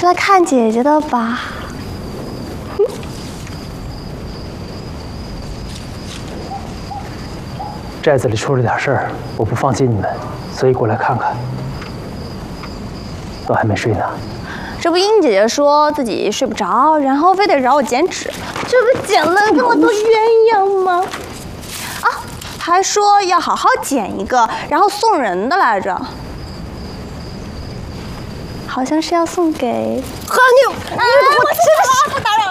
来看姐姐的吧。 寨子里出了点事儿，我不放心你们，所以过来看看。都还没睡呢。 这不英姐姐说自己睡不着，然后非得找我剪纸，这不剪了这么多鸳鸯吗？啊，还说要好好剪一个，然后送人的来着。好像是要送给和你，我知道，不打扰。